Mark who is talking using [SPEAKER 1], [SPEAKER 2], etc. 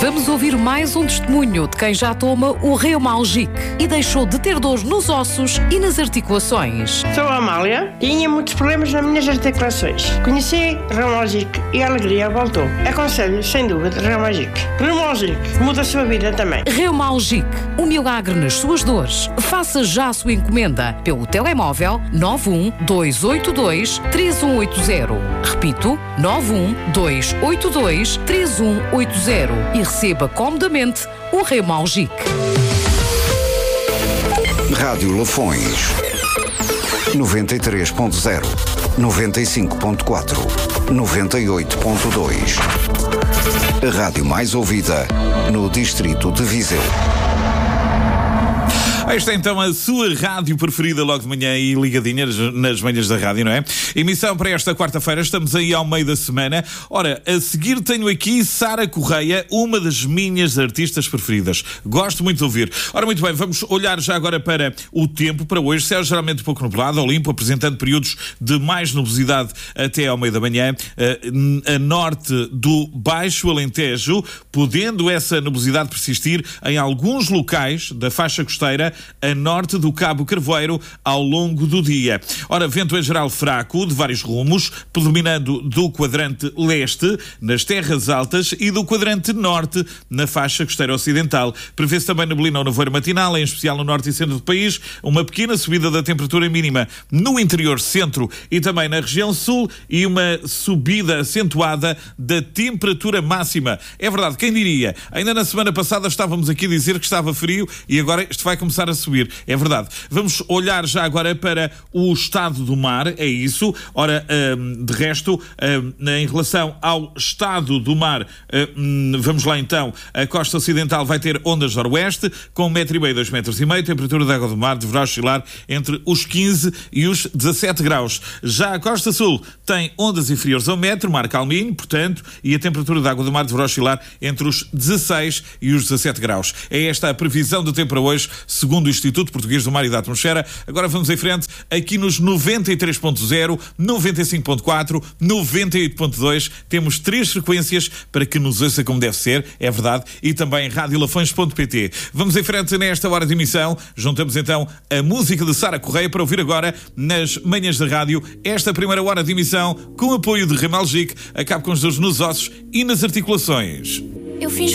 [SPEAKER 1] Vamos ouvir mais um testemunho de quem já toma o Reumalgic e deixou de ter dores nos ossos e nas articulações.
[SPEAKER 2] Sou a Amália, tinha muitos problemas nas minhas articulações. Conheci Reumalgic e a alegria voltou. Aconselho, sem dúvida, Reumalgic. Reumalgic muda a sua vida também.
[SPEAKER 1] Reumalgic, o milagre nas suas dores. Faça já a sua encomenda pelo telemóvel 912823180. Repito, 912823180 e receba comodamente o Reumalgic.
[SPEAKER 3] Rádio Lafões 93.0, 95.4, 98.2. A rádio mais ouvida no distrito de Viseu.
[SPEAKER 4] Esta é então a sua rádio preferida logo de manhã e ligadinha nas manhãs da rádio, não é? Emissão para esta quarta-feira, estamos aí ao meio da semana. Ora, a seguir tenho aqui Sara Correia, uma das minhas artistas preferidas. Gosto muito de ouvir. Ora, muito bem, vamos olhar já agora para o tempo para hoje. Céu geralmente um pouco nublado ou limpo, apresentando períodos de mais nubosidade até ao meio da manhã. A norte do Baixo Alentejo, podendo essa nubosidade persistir em alguns locais da faixa costeira a norte do Cabo Carvoeiro ao longo do dia. Ora, vento em geral fraco, de vários rumos, predominando do quadrante leste, nas terras altas, e do quadrante norte, na faixa costeira ocidental. Prevê-se também neblina ou nevoeiro matinal, em especial no norte e centro do país, uma pequena subida da temperatura mínima no interior centro e também na região sul e uma subida acentuada da temperatura máxima. É verdade, quem diria? Ainda na semana passada estávamos aqui a dizer que estava frio e agora isto vai começar a subir. É verdade. Vamos olhar já agora para o estado do mar, é isso. Ora, de resto, em relação ao estado do mar, vamos lá então. A costa ocidental vai ter ondas noroeste, com 1,5 m e 2,5 m. Temperatura da água do mar deverá oscilar entre os 15 e os 17 graus. Já a costa sul tem ondas inferiores a 1 m, mar calminho, portanto, e a temperatura da água do mar deverá oscilar entre os 16 e os 17 graus. É esta a previsão do tempo para hoje, segundo o Instituto Português do Mar e da Atmosfera. Agora vamos em frente aqui nos 93.0, 95.4, 98.2. Temos 3 frequências para que nos ouça como deve ser, é verdade, e também radiolafões.pt. Vamos em frente nesta hora de emissão. Juntamos então a música de Sara Correia para ouvir agora nas manhãs da rádio esta primeira hora de emissão com apoio de Reumalgic. Acabe com os dores nos ossos e nas articulações.
[SPEAKER 5] Eu fiz